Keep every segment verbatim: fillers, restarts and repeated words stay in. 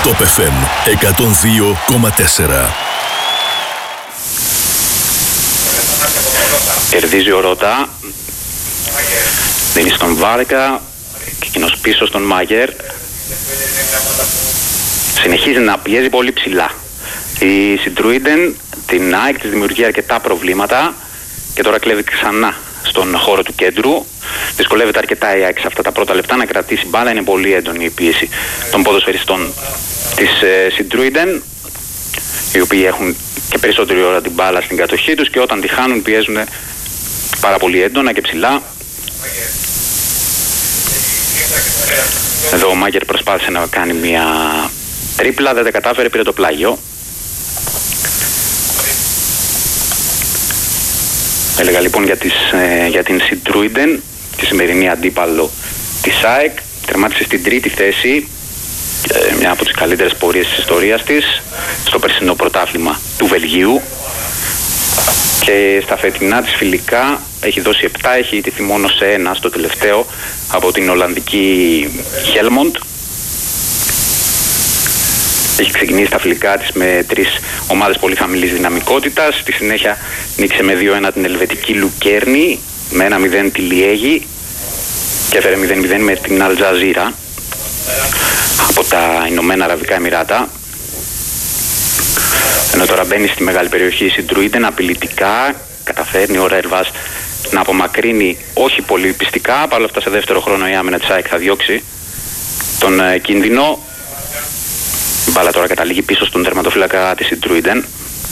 Top εφ εμ εκατόν δύο κόμμα τέσσερα. Κερδίζει ο Ρώτα. Δίνει στον Βάρκα και εκείνος πίσω στον Μάγερ. Συνεχίζει να πιέζει πολύ ψηλά. Η Συντρούιντεν την ΑΕΚ της δημιουργεί αρκετά προβλήματα και τώρα κλέβει ξανά στον χώρο του κέντρου. Δυσκολεύεται αρκετά η ΑΕΚ σε αυτά τα πρώτα λεπτά να κρατήσει μπάλα. Είναι πολύ έντονη η πίεση των ποδοσφαιριστών της ε, Συντρούιντεν, οι οποίοι έχουν και περισσότερη ώρα την μπάλα στην κατοχή τους και όταν τη χάνουν πιέζουν πάρα πολύ έντονα και ψηλά. Εδώ ο Μάγκερ προσπάθησε να κάνει μια τρίπλα, δεν τα κατάφερε, πήρε το πλάγιο. Έλεγα λοιπόν για, τις, ε, για την Συντρούιντεν, τη σημερινή αντίπαλο της ΑΕΚ. Τερμάτισε στην τρίτη θέση, ε, μια από τις καλύτερες πορείες της ιστορίας της, στο περσινό πρωτάθλημα του Βελγίου. Και στα φετινά της φιλικά έχει δώσει επτά, έχει ιτηθεί μόνο σε ένα στο τελευταίο από την Ολλανδική Χέλμοντ. Έχει ξεκινήσει τα φιλικά της με τρεις ομάδες πολύ χαμηλής δυναμικότητας. Στη συνέχεια νίκησε με δύο ένα την Ελβετική Λουκέρνη, με ένα μηδέν τη Λιέγη και έφερε μηδέν μηδέν με την Αλτζαζίρα από τα Ηνωμένα Αραβικά Εμιράτα. Ενώ τώρα μπαίνει στη μεγάλη περιοχή η Συντρούιντεν απειλητικά, καταφέρνει ο Ρέλβας να απομακρύνει όχι πολύ πιστικά. Παρ' όλα αυτά σε δεύτερο χρόνο η άμυνα της ΑΕΚ θα διώξει τον ε, κίνδυνο. Η μπάλα τώρα καταλήγει πίσω στον τερματοφύλακα της Συντρούιντεν,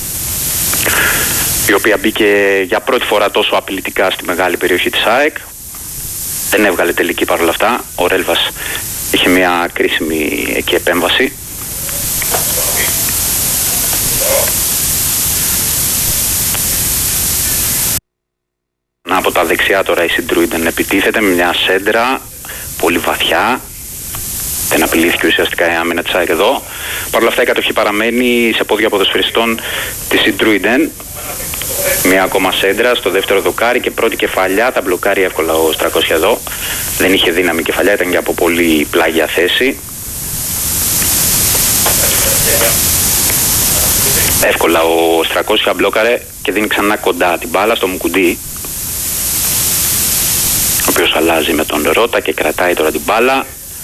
η οποία μπήκε για πρώτη φορά τόσο απειλητικά στη μεγάλη περιοχή της ΑΕΚ. Δεν έβγαλε τελική παρ' όλα αυτά. Ο Ρέλβας είχε μια κρίσιμη εκεί επέμβαση. Από τα δεξιά τώρα η Συντρούιντεν επιτίθεται με μια σέντρα πολύ βαθιά. Δεν απειλήθηκε ουσιαστικά η άμυνα της ΑΕΚ εδώ. Παρ' όλα αυτά η κατοχή παραμένει σε πόδια ποδοσφαιριστών της Συντρούιντεν. Μια ακόμα σέντρα στο δεύτερο δοκάρι και πρώτη κεφαλιά. Τα μπλοκάρει εύκολα ο Στρακόσια εδώ. Δεν είχε δύναμη κεφαλιά, ήταν και από πολύ πλάγια θέση. Εύκολα ο Στρακόσια μπλόκαρε και δίνει ξανά κοντά την μπάλα στο Μουκουντή, ο οποίος αλλάζει με τον Ρώτα και κρατάει τώρα την μπάλα.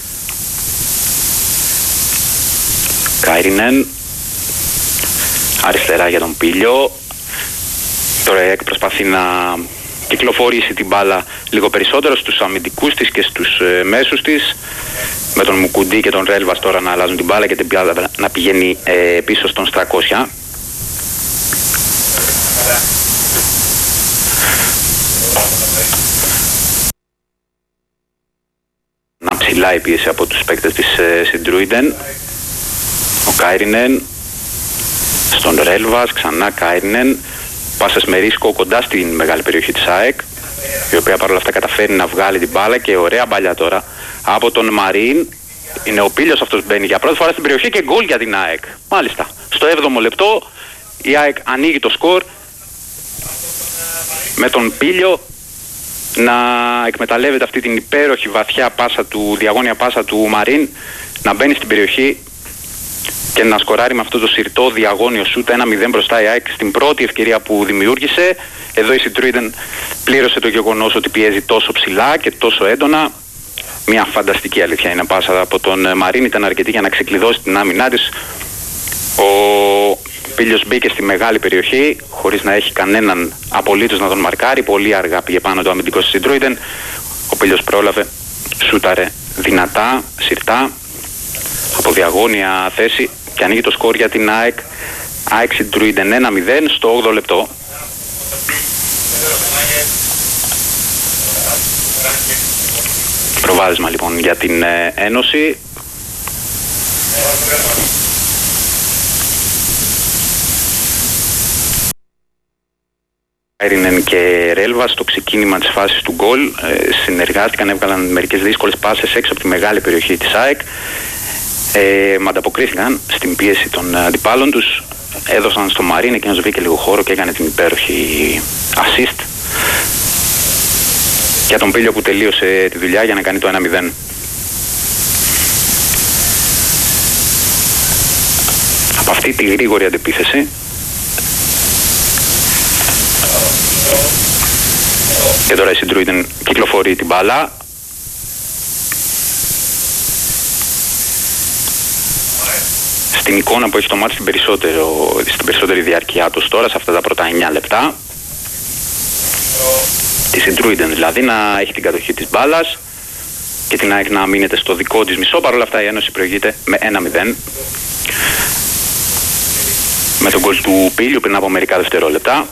Κάιρινεν αριστερά για τον Πίλιο. Τώρα η ΑΕΚ προσπαθεί να κυκλοφορήσει την μπάλα λίγο περισσότερο στους αμυντικούς της και στους ε, μέσους της, με τον Μουκουντή και τον Ρέλβας τώρα να αλλάζουν την μπάλα και την μπάλα να πηγαίνει ε, πίσω στον Στρακόσια. Να ψηλά η πίεση από τους παίκτες της ε, Συντρούιντεν. Ο Κάιρινεν στον Ρέλβας, ξανά Κάιρινεν. Πάσας με ρίσκο κοντά στην μεγάλη περιοχή της ΑΕΚ, η οποία παρόλα αυτά καταφέρνει να βγάλει την μπάλα και ωραία μπαλιά τώρα από τον Μαρίν. Είναι ο Πίλιος αυτός που μπαίνει για πρώτη φορά στην περιοχή και γκολ για την ΑΕΚ. Μάλιστα, στο έβδομο λεπτό η ΑΕΚ ανοίγει το σκορ με τον Πίλιο να εκμεταλλεύεται αυτή την υπέροχη βαθιά πάσα του, διαγώνια πάσα του Μαρίν, να μπαίνει στην περιοχή και να σκοράρει με αυτό το συρτό διαγώνιο σούτ. Ένα μηδέν μπροστά η ΑΕΚ στην πρώτη ευκαιρία που δημιούργησε. Εδώ η Συντρούιντεν πλήρωσε το γεγονός ότι πιέζει τόσο ψηλά και τόσο έντονα. Μια φανταστική αλήθεια είναι πάσα από τον Μαρίν, ήταν αρκετή για να ξεκλειδώσει την άμυνά της. Ο Πίλιος μπήκε στη μεγάλη περιοχή χωρίς να έχει κανέναν απολύτως να τον μαρκάρει. Πολύ αργά πήγε πάνω το αμυντικό της Συντρούιντεν. Ο Πίλιος πρόλαβε, σούταρε δυνατά, συρτά από διαγώνια θέση και ανοίγει το σκορ για την ΑΕΚ. ΑΕΚ Συντρούιντεν ένα μηδέν στο όγδοο λεπτό. Προβάδισμα λοιπόν για την ε, Ένωση. Κάιρινεν και Ρέλβα στο ξεκίνημα της φάσης του γκολ ε, συνεργάστηκαν, έβγαλαν μερικές δύσκολες πάσες έξω από τη μεγάλη περιοχή της ΑΕΚ. Ε, μα ανταποκρίθηκαν στην πίεση των αντιπάλων τους, έδωσαν στο Μαρίν, εκείνος βρήκε λίγο χώρο και έκανε την υπέροχη assist για τον Πίλιο που τελείωσε τη δουλειά για να κάνει το ένα μηδέν. Από αυτή τη γρήγορη αντεπίθεση και τώρα η Συντρούιντεν κυκλοφορεί την μπάλα. Στην εικόνα που έχει το μάτι στην, στην περισσότερη διάρκεια του τώρα, σε αυτά τα πρώτα εννιά λεπτά. Τη Συντρούιντεν δηλαδή να έχει την κατοχή της μπάλας και την ΑΕΚ να μείνεται στο δικό της μισό. Παρ' όλα αυτά η Ένωση προηγείται με ένα μηδέν. Με τον γκολ του Πίλιου πριν από μερικά δευτερόλεπτα.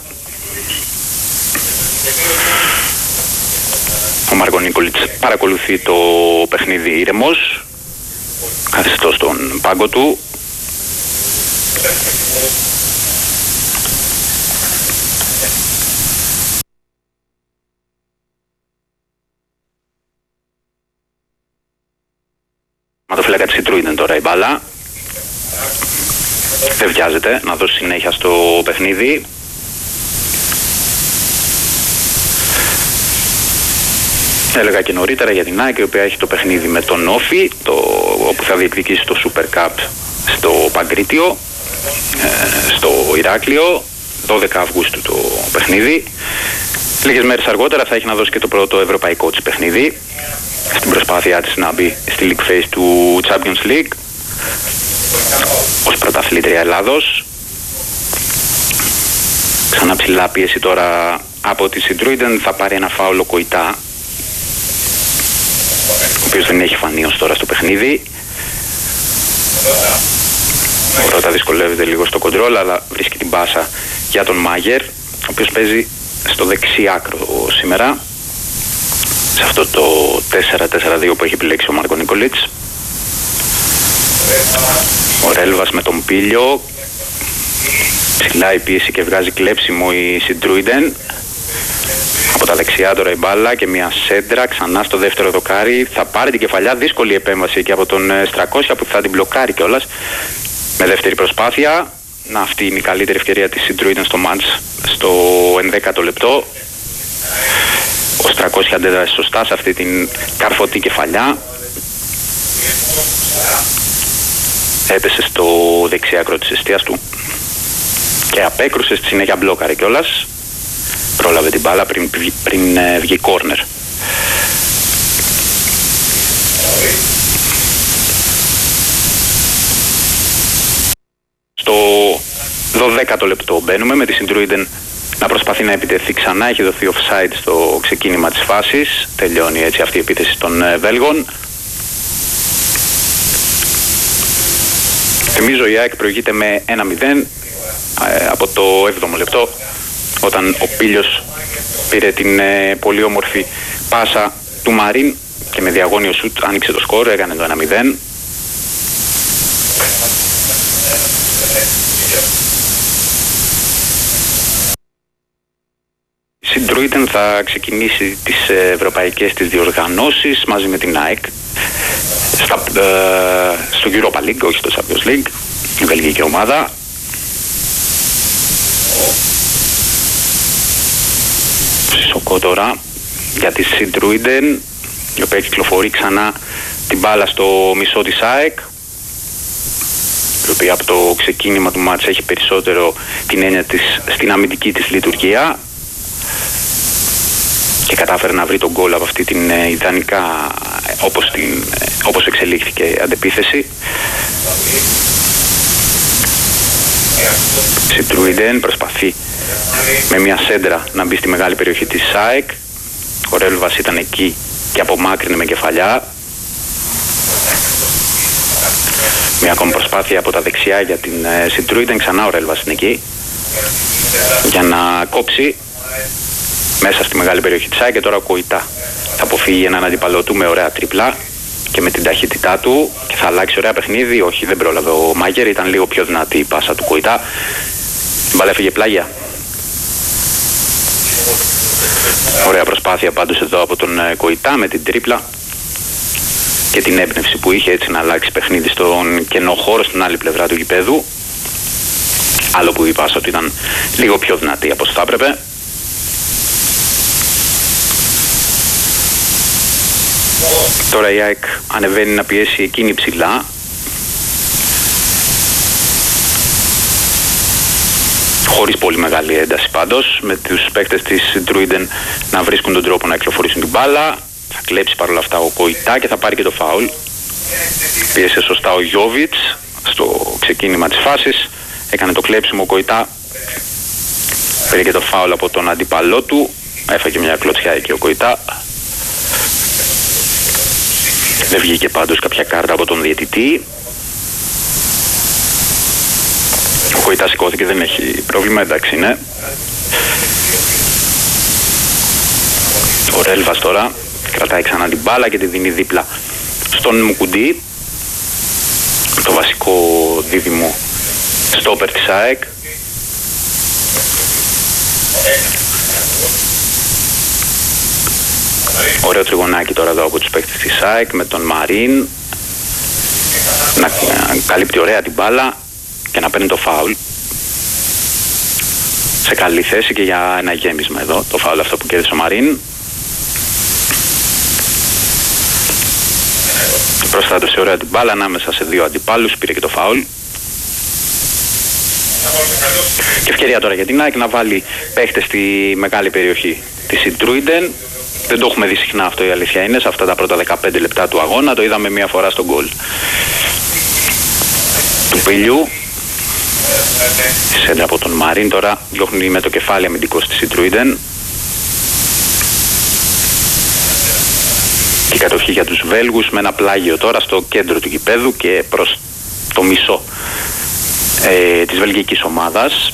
Ο Μάρκο Νίκολιτς παρακολουθεί το παιχνίδι ήρεμος, καθιστό στον πάγκο του. Ματοφύλακα της Συντρούιντεν τώρα η μπάλα. Δεν βιάζεται να δώσει συνέχεια στο παιχνίδι. Έλεγα και νωρίτερα για την ΑΕΚ, η οποία έχει το παιχνίδι με τον Όφι, το, όπου θα διεκδικήσει το Super Cup στο Παγκρίτιο, ε, στο Ηράκλειο, δώδεκα Αυγούστου το παιχνίδι. Λίγες μέρες αργότερα θα έχει να δώσει και το πρώτο ευρωπαϊκό της παιχνίδι, στην προσπάθειά της να μπει στη League Phase του Champions League ως πρωταθλήτρια Ελλάδος. Ξανά ψηλά πίεση τώρα από τη Συντρούιντεν, θα πάρει ένα φάουλο Κοϊτά, ο οποίος δεν έχει φανεί ως τώρα στο παιχνίδι. Ο Ρώτα δυσκολεύεται λίγο στο κοντρόλ, αλλά βρίσκει την πάσα για τον Μάγερ, ο οποίος παίζει στο δεξί άκρο σήμερα, σε αυτό το τέσσερα τέσσερα δύο που έχει επιλέξει ο Μάρκο Νίκολιτς. Ο Ρέλβας με τον Πίλιο. Ψηλά η πίεση και βγάζει κλέψιμο η Συντρούιντεν. Από τα δεξιά τώρα η μπάλα και μια σέντρα ξανά στο δεύτερο δοκάρι. Θα πάρει την κεφαλιά, δύσκολη επέμβαση και από τον Στρακόσια που θα την μπλοκάρει κιόλας με δεύτερη προσπάθεια. Να, αυτή είναι η καλύτερη ευκαιρία της Συντρούιντεν στο μάτς, στο ενδέκατο λεπτό. Ο Στρακόσια αντέδρασε σωστά σε αυτή την καρφωτή κεφαλιά. Έπεσε στο δεξί άκρο της εστίας του και απέκρουσε, στη συνέχεια μπλόκαρε κιόλας. Πρόλαβε την μπάλα πριν, πριν ε, βγει κόρνερ. Στο δωδέκατο λεπτό μπαίνουμε με τη Συντρούιντεν να προσπαθεί να επιτεθεί ξανά. Έχει δοθεί offside στο ξεκίνημα της φάσης. Τελειώνει έτσι αυτή η επίθεση των ε, Βέλγων. Θυμίζω η ΑΕΚ προηγείται με ένα μηδέν ε, από το έβδομο λεπτό, όταν ο Πίλιος πήρε την ε, πολύ όμορφη πάσα του Μαρίν και με διαγώνιο σουτ άνοιξε το σκορ, έκανε το ένα μηδέν. Η Συντρούιντεν θα ξεκινήσει τις ευρωπαϊκές της διοργανώσεις μαζί με την ΑΕΚ στα, ε, στο Europa League, όχι στο Champions League, η βελγική ομάδα. Σοκό τώρα για τη Συντρούιντεν, η οποία κυκλοφορεί ξανά την μπάλα στο μισό της ΑΕΚ, η οποία από το ξεκίνημα του μάτσα έχει περισσότερο την έννοια της στην αμυντική της λειτουργία και κατάφερε να βρει τον γκολ από αυτή την ε, ιδανικά όπως, την, ε, όπως εξελίχθηκε η αντεπίθεση. Συντρούιντεν προσπαθεί με μια σέντρα να μπει στη μεγάλη περιοχή της ΑΕΚ. Ο Ρέλβας ήταν εκεί και απομάκρυνε με κεφαλιά. Μια ακόμη προσπάθεια από τα δεξιά για την ε, Συντρούιντεν. Ξανά ο Ρέλβας είναι εκεί για να κόψει μέσα στη μεγάλη περιοχή της ΑΕΚ, και τώρα ο Κοϊτά θα αποφύγει έναν αντίπαλό του με ωραία τρίπλα και με την ταχύτητά του και θα αλλάξει ωραία παιχνίδι. Όχι, δεν πρόλαβε ο Μάγερ, ήταν λίγο πιο δυνατή η πάσα του Κοϊτά. Η μπάλα έφυγε πλάγια. Ωραία προσπάθεια πάντως εδώ από τον Κοϊτά με την τρίπλα και την έμπνευση που είχε έτσι να αλλάξει παιχνίδι στον κενό χώρο στην άλλη πλευρά του γηπέδου. Άλλο που η πάσα του ήταν λίγο πιο δυνατή από όσο θα έπρεπε. Τώρα η ΑΕΚ ανεβαίνει να πιέσει εκείνη ψηλά. χωρίς πολύ μεγάλη ένταση πάντως, με τους παίκτες της Druiden να βρίσκουν τον τρόπο να κυκλοφορήσουν την μπάλα. Θα κλέψει παρόλα αυτά ο Κοϊτά και θα πάρει και το φάουλ. Πίεσε σωστά ο Γιόβιτς στο ξεκίνημα της φάσης, έκανε το κλέψιμο ο Κοϊτά, πήρε και το φάουλ από τον αντίπαλό του, έφαγε μια κλωτσιά εκεί ο Κοϊτά. Δεν βγήκε πάντως κάποια κάρτα από τον διαιτητή. Ο Κοϊτά σηκώθηκε, δεν έχει πρόβλημα, εντάξει είναι. Ο Ρέλβας τώρα κρατάει ξανά την μπάλα και τη δίνει δίπλα στον Μουκουντή, το βασικό δίδυμο στόπερ της ΑΕΚ. Ωραίο τριγωνάκι τώρα εδώ από τους παίκτες της ΑΕΚ με τον Μαρίν να καλύπτει ωραία την μπάλα και να παίρνει το φάουλ. Σε καλή θέση και για ένα γέμισμα εδώ, το φάουλ αυτό που κέρδισε ο Μαρίν. Προστάτευσε ωραία την μπάλα ανάμεσα σε δύο αντιπάλους, πήρε και το φάουλ. Και ευκαιρία τώρα για την ΑΕΚ να βάλει παίχτες στη μεγάλη περιοχή της Druiden. Δεν το έχουμε δει συχνά αυτό, η αλήθεια είναι, σε αυτά τα πρώτα δεκαπέντε λεπτά του αγώνα. Το είδαμε μία φορά στο γκολ του Πηλιού. Σέντρα από τον Μαρίν τώρα, διώχνει με το κεφάλι αμυντικός της Druiden. Και η κατοχή για τους Βέλγους με ένα πλάγιο τώρα στο κέντρο του γηπέδου και προς το μισό ε, της βελγικής ομάδας.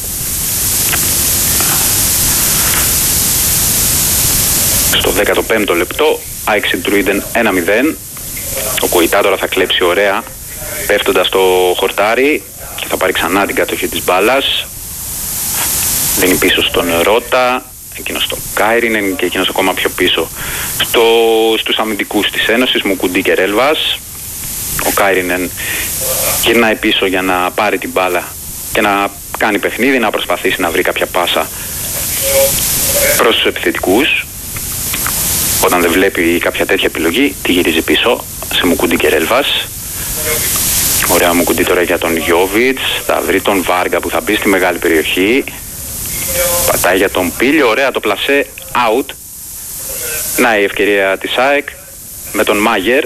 Στο δέκατο πέμπτο λεπτό, ΑΕΚ Druiden ένα μηδέν. Ο Κοϊτά τώρα θα κλέψει ωραία, πέφτοντας στο χορτάρι και θα πάρει ξανά την κατοχή της μπάλας. Δίνει πίσω στον Ρώτα, εκείνος στον Κάιρινεν και εκείνος ακόμα πιο πίσω στο, στους αμυντικούς της Ένωσης, Μουκουντή και Ρέλβας. Ο Κάιρινεν γυρνάει πίσω για να πάρει την μπάλα και να κάνει παιχνίδι, να προσπαθήσει να βρει κάποια πάσα προς τους επιθετικούς. Όταν δεν βλέπει κάποια τέτοια επιλογή, τη γυρίζει πίσω σε Μουκουντή και Ρέλβας. Ωραία Μουκουντή τώρα για τον Γιόβιτς, θα βρει τον Βάργα που θα μπει στη μεγάλη περιοχή. Πατάει για τον Πίλιο, ωραία το πλασέ, out. Να η ευκαιρία της ΑΕΚ με τον Μάγερ.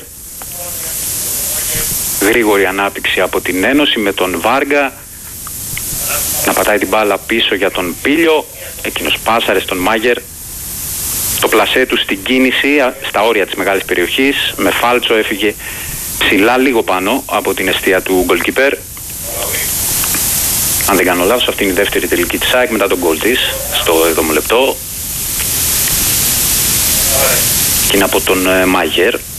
Γρήγορη ανάπτυξη από την Ένωση με τον Βάργα να πατάει την μπάλα πίσω για τον Πίλιο. Εκείνος πάσαρε στον Μάγερ. Το πλασέ του στην κίνηση στα όρια της μεγάλης περιοχής με φάλτσο, έφυγε ψηλά λίγο πάνω από την εστία του goalkeeper. Αν δεν κάνω λάθος, αυτή είναι η δεύτερη τελική της ΑΕΚ μετά τον γκολ της στο έβδομο λεπτό. Και είναι από τον ε, Μάγερ.